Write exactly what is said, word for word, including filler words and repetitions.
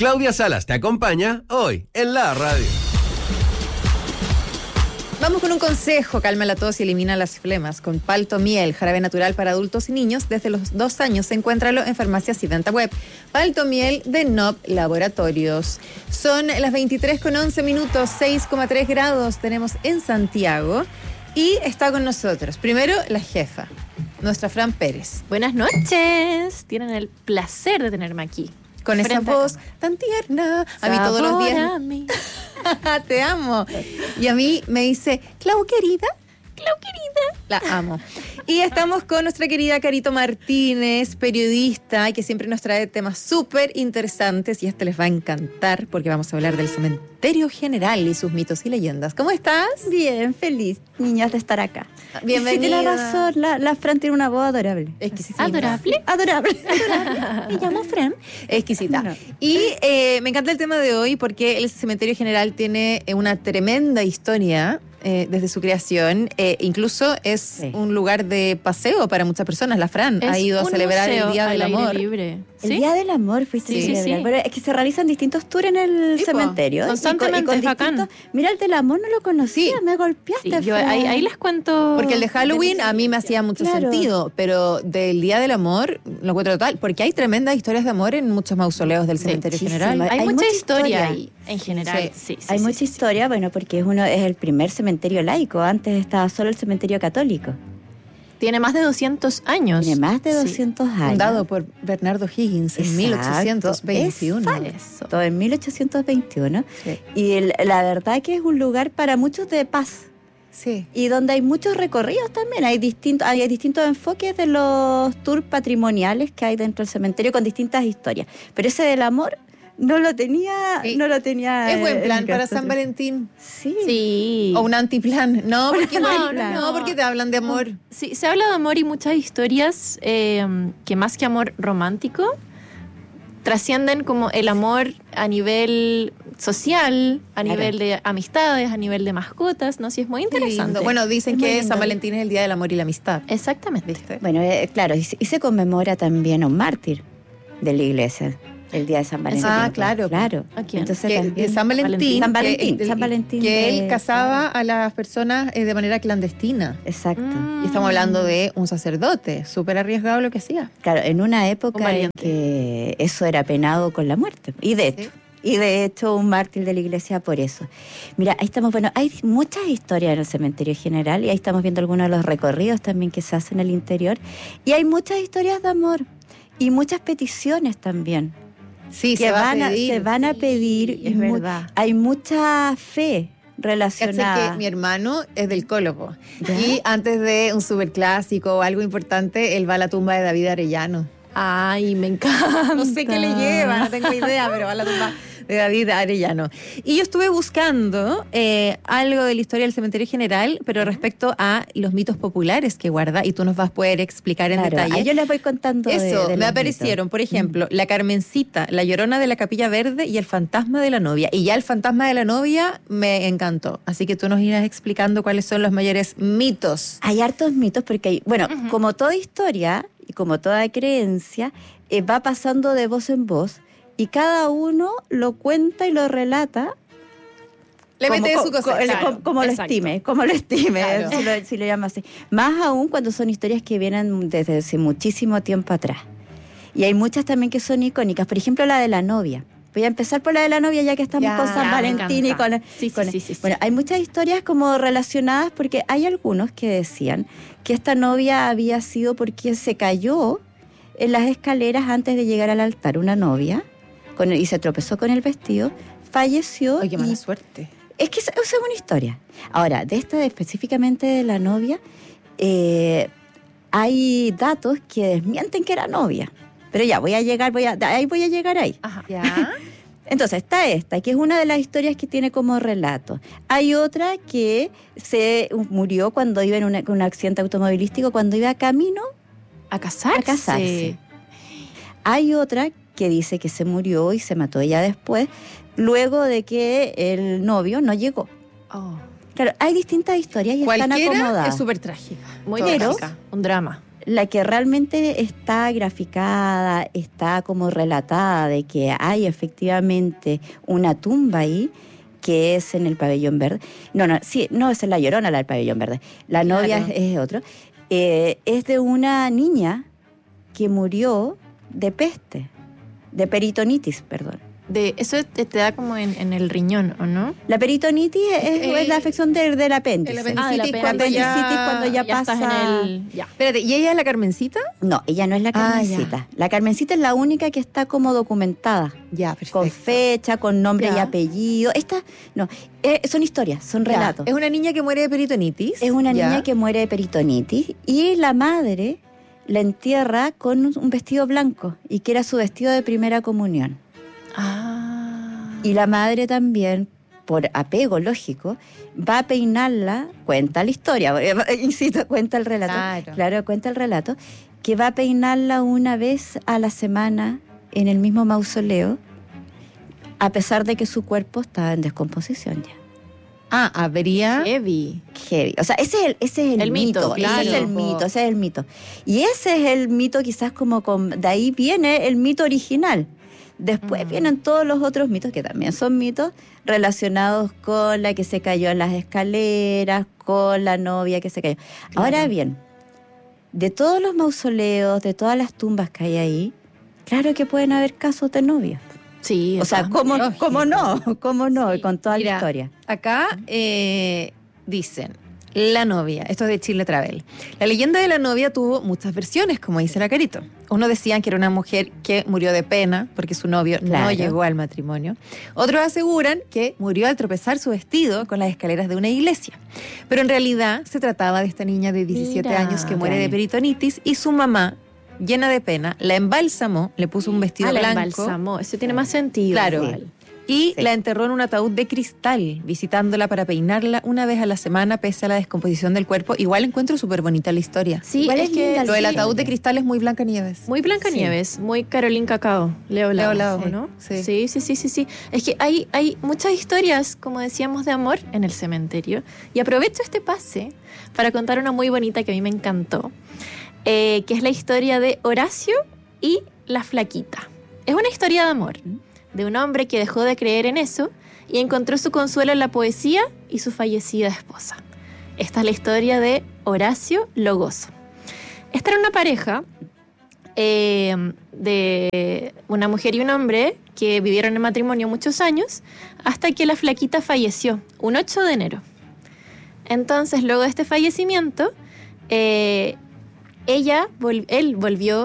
Claudia Salas te acompaña hoy en la radio. Vamos con un consejo: calma la tos y elimina las flemas con Palto Miel, jarabe natural para adultos y niños desde los dos años. Encuéntralo en farmacias y venta web. Palto Miel de N O P Laboratorios. Son las veintitrés con once minutos, seis coma tres grados tenemos en Santiago y está con nosotros primero la jefa, nuestra Fran Pérez. Buenas noches, tienen el placer de tenerme aquí. Con esa voz tan tierna. A mí todos los días. A mí. Te amo. Y a mí me dice, Clau querida. Clau querida. La amo. Y estamos con nuestra querida Carito Martínez, periodista, que siempre nos trae temas súper interesantes y este les va a encantar porque vamos a hablar del cementerio general y sus mitos y leyendas. ¿Cómo estás? Bien, feliz, niñas, de estar acá. Bienvenida. Sí, tiene razón, la, la Fran tiene una voz adorable. Exquisita. ¿Adorable? Adorable. Adorable. Me llamo Fran. Exquisita. No. Y eh, me encanta el tema de hoy porque el cementerio general tiene una tremenda historia. Eh, desde su creación, eh, incluso es sí. un lugar de paseo para muchas personas. La Fran es ha ido a celebrar el Día del Amor. Libre. ¿Sí? El Día del Amor fuiste sí, a celebrar. Sí, sí. Pero es que se realizan distintos tours en el sí, cementerio. Constantemente, y con, y con distintos... Mira, el del amor no lo conocía, sí. me golpeaste. Sí, yo ahí, ahí les cuento. Porque el de Halloween de a mí me hacía mucho claro. sentido, pero del Día del Amor lo encuentro total, porque hay tremendas historias de amor en muchos mausoleos del cementerio sí, general. Sí, hay, hay mucha, mucha historia, historia ahí, en general. Sí, sí, sí, hay sí, mucha sí, historia, sí. bueno, porque es uno es el primer cementerio laico. Antes estaba solo el cementerio católico. Tiene más de doscientos años. Tiene más de doscientos sí. años. Fundado por Bernardo Higgins en mil ochocientos veintiuno. Exacto, en mil ochocientos veintiuno. Sí. Y el, la verdad que es un lugar para muchos de paz. Sí. Y donde hay muchos recorridos también. Hay, distinto, hay distintos enfoques de los tours patrimoniales que hay dentro del cementerio con distintas historias. Pero ese del amor... No lo tenía, sí. no lo tenía. Es buen plan para San Valentín. Sí. sí. O un antiplan. No, porque no, no, no, no, porque te hablan de amor. Sí, se habla de amor y muchas historias eh, que más que amor romántico trascienden como el amor a nivel social, a claro. nivel de amistades, a nivel de mascotas, ¿no? Sí, es muy interesante. Bueno, dicen es que San Valentín es el Día del Amor y la Amistad. Exactamente. ¿Viste? Bueno, eh, claro, y se, y se conmemora también a un mártir de la iglesia. El día de San Valentín. Ah, claro. Claro. ¿A quién? Entonces, que, San Valentín. San Valentín. Que, San Valentín que de... él casaba a las personas eh, de manera clandestina. Exacto. Mm. Y estamos hablando de un sacerdote, súper arriesgado lo que hacía. Claro, en una época en que eso era penado con la muerte. Y de hecho, ¿sí? y de hecho un mártir de la iglesia por eso. Mira, ahí estamos, bueno, hay muchas historias en el cementerio general y ahí estamos viendo algunos de los recorridos también que se hacen en el interior. Y hay muchas historias de amor y muchas peticiones también. Sí, que se, va van a a, pedir. se van a pedir. Sí, es mu- verdad. Hay mucha fe relacionada. Que mi hermano es del Colo-Po. Y antes de un superclásico o algo importante, él va a la tumba de David Arellano. Ay, me encanta. No sé qué le lleva, no tengo idea, pero va a la tumba de David Arellano. Y yo estuve buscando eh, algo de la historia del cementerio general, pero respecto a los mitos populares que guarda, y tú nos vas a poder explicar en Claro, detalle. ahí yo les voy contando. Eso, de, de me aparecieron, mitos. por ejemplo, mm. la Carmencita, la Llorona de la Capilla Verde y el fantasma de la novia. Y ya el fantasma de la novia me encantó. Así que tú nos irás explicando cuáles son los mayores mitos. Hay hartos mitos porque hay, bueno, uh-huh. como toda historia y como toda creencia, eh, va pasando de voz en voz y cada uno lo cuenta y lo relata. Le como, mete co- su cosa. co- Claro, como, como lo estime, como lo estime, claro. si, lo, si lo llama así. Más aún cuando son historias que vienen desde hace muchísimo tiempo atrás. Y hay muchas también que son icónicas. Por ejemplo, la de la novia. Voy a empezar por la de la novia ya que estamos ya, con San ya, Valentín y con... Sí, con sí, sí, sí, sí. Bueno, hay muchas historias como relacionadas porque hay algunos que decían que esta novia había sido porque se cayó en las escaleras antes de llegar al altar. Una novia con el, y se tropezó con el vestido, falleció. Oye, qué mala y, suerte. Es que esa es una historia. Ahora, de esta de, específicamente de la novia, eh, hay datos que desmienten que era novia. Pero ya, voy a llegar, voy a, ahí voy a llegar ahí. Ajá. ¿Ya? Entonces, está esta, que es una de las historias que tiene como relato. Hay otra que se murió cuando iba en una, un accidente automovilístico, cuando iba camino a casarse. A casarse. Hay otra que dice que se murió y se mató ella después, luego de que el novio no llegó. Oh. Claro, hay distintas historias y están Cualquiera acomodadas. es súper trágica. Muy Pero- trágica. Un drama. la que realmente está graficada, está como relatada de que hay efectivamente una tumba ahí, que es en el Pabellón Verde. No, no, sí, no es en La Llorona, la del Pabellón Verde. La Claro. novia es, es otro. Eh, es de una niña que murió de peste, de peritonitis, perdón. De, eso te, te da como en, en el riñón, ¿o no? La peritonitis es, El- es la afección del, del apéndice. el apéndice. Ah, de la Apendicitis cuando ya- Apendicitis cuando ya, ya pasa... estás en el... Ya. Espérate, ¿y ella es la Carmencita? No, ella no es la Ah, Carmencita. La Carmencita es la única que está como documentada. Ya, perfecto. Con fecha, con nombre y Ya. apellido. Esta, no, eh, son historias, son Ya. relatos. Es una niña que muere de peritonitis. Es una Ya. niña que muere de peritonitis y la madre la entierra con un- un vestido blanco y que era su vestido de primera comunión. Ah. Y la madre también, por apego lógico, va a peinarla, cuenta la historia, eh, insisto, cuenta el relato. Claro. Claro, cuenta el relato, que va a peinarla una vez a la semana en el mismo mausoleo, a pesar de que su cuerpo estaba en descomposición ya. Ah, habría... Heavy. Heavy. O sea, ese es el, ese es el, El mito, mito, claro. ese es el mito, ese es el mito. Y ese es el mito quizás como con, de ahí viene el mito original. Después Mm. vienen todos los otros mitos que también son mitos relacionados con la que se cayó en las escaleras, con la novia que se cayó. Ahora bien, de todos los mausoleos, de todas las tumbas que hay ahí, claro que pueden haber casos de novias. Sí. O sea, eso. ¿cómo, lógico. cómo no? ¿Cómo no? Sí. Con toda Mira, la historia. Acá eh, dicen, la novia, esto es de Chile Travel. La leyenda de la novia tuvo muchas versiones, como dice la Carito. Unos decían que era una mujer que murió de pena porque su novio no Claro. llegó al matrimonio. Otros aseguran que murió al tropezar su vestido con las escaleras de una iglesia. Pero en realidad se trataba de esta niña de diecisiete Mira. años que muere de Claro. peritonitis y su mamá, llena de pena, la embalsamó, le puso un vestido Ah, la blanco. embalsamó. Eso tiene más sentido. Claro. igual. Y Sí. la enterró en un ataúd de cristal, visitándola para peinarla una vez a la semana pese a la descomposición del cuerpo. Igual encuentro súper bonita la historia. Sí, Igual es es que linda Lo del sí. ataúd de cristal es muy Blancanieves. muy Blancanieves, muy Carolín Cacao, Leo Lao, Leo Lao, ¿o ¿no? sí. sí, sí, sí, sí, sí. Es que hay, hay muchas historias, como decíamos, de amor en el cementerio. Y aprovecho este pase para contar una muy bonita que a mí me encantó, eh, que es la historia de Horacio y la flaquita. Es una historia de amor, de un hombre que dejó de creer en eso y encontró su consuelo en la poesía y su fallecida esposa. Esta es la historia de Horacio Logoso. Esta era una pareja eh, de una mujer y un hombre que vivieron en matrimonio muchos años hasta que la flaquita falleció, un ocho de enero. Entonces, luego de este fallecimiento, eh, ella, vol- él volvió